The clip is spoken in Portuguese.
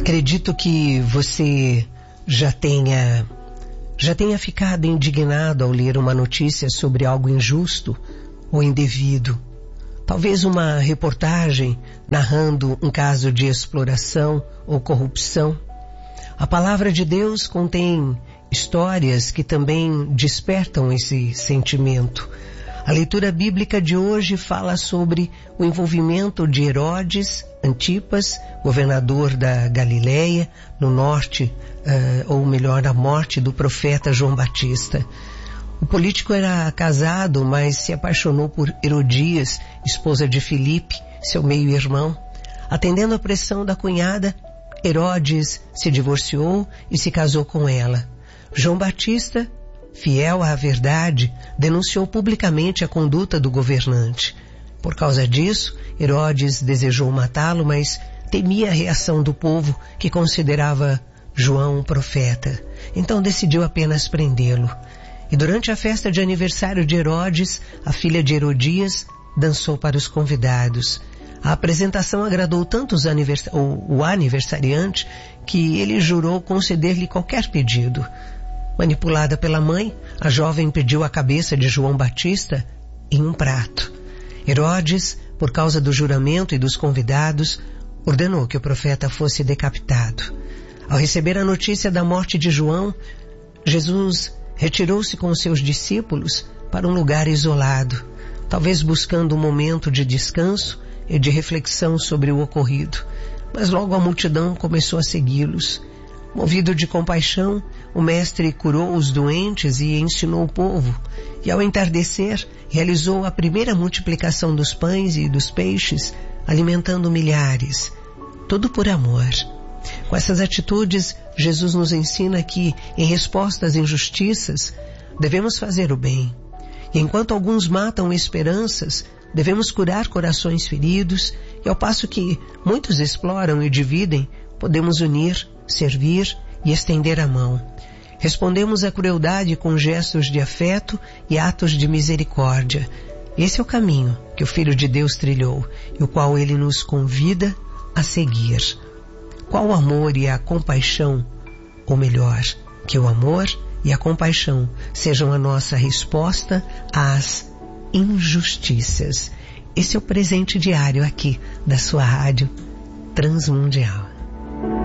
Acredito que você já tenha ficado indignado ao ler uma notícia sobre algo injusto ou indevido. Talvez uma reportagem narrando um caso de exploração ou corrupção. A palavra de Deus contém histórias que também despertam esse sentimento. A leitura bíblica de hoje fala sobre o envolvimento de Herodes Antipas, governador da Galileia, no norte, ou melhor, a morte do profeta João Batista. O político era casado, mas se apaixonou por Herodias, esposa de Filipe, seu meio-irmão. Atendendo à pressão da cunhada, Herodes se divorciou e se casou com ela. João Batista, fiel à verdade, denunciou publicamente a conduta do governante. Por causa disso, Herodes desejou matá-lo, mas temia a reação do povo, que considerava João um profeta. Então decidiu apenas prendê-lo. E durante a festa de aniversário de Herodes, a filha de Herodias dançou para os convidados. A apresentação agradou tanto o aniversariante que ele jurou conceder-lhe qualquer pedido. Manipulada pela mãe, a jovem pediu a cabeça de João Batista em um prato. Herodes, por causa do juramento e dos convidados, ordenou que o profeta fosse decapitado. Ao receber a notícia da morte de João, Jesus retirou-se com seus discípulos para um lugar isolado, talvez buscando um momento de descanso e de reflexão sobre o ocorrido. Mas logo a multidão começou a segui-los. Movido de compaixão, o mestre curou os doentes e ensinou o povo. E ao entardecer, realizou a primeira multiplicação dos pães e dos peixes, alimentando milhares. Tudo por amor. Com essas atitudes, Jesus nos ensina que, em resposta às injustiças, devemos fazer o bem. E enquanto alguns matam esperanças, devemos curar corações feridos, e ao passo que muitos exploram e dividem, podemos unir, servir e estender a mão. Respondemos à crueldade com gestos de afeto e atos de misericórdia. Esse é o caminho que o Filho de Deus trilhou e o qual ele nos convida a seguir. Qual o amor e a compaixão, ou melhor, que o amor e a compaixão sejam a nossa resposta às injustiças. Esse é o presente diário aqui da sua rádio Transmundial.